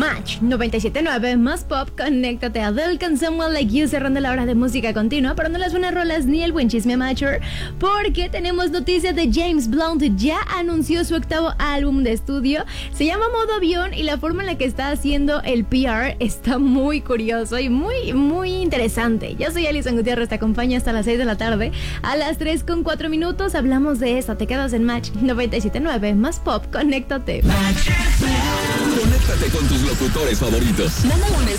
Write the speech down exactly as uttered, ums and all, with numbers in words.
Match noventa y siete punto nueve más pop, conéctate a Adele con Someone Like You, cerrando la hora de música continua, pero no las buenas rolas ni el buen chisme amateur, porque tenemos noticias de James Blunt. Ya anunció su octavo álbum de estudio, se llama Modo Avión, y la forma en la que está haciendo el P R está muy curioso y muy, muy interesante. Yo soy Alison Gutiérrez, te acompaño hasta las seis de la tarde. A las tres con cuatro minutos hablamos de eso. Te quedas en Match noventa y siete punto nueve más pop, conéctate. Conéctate con tus locutores favoritos. Manda un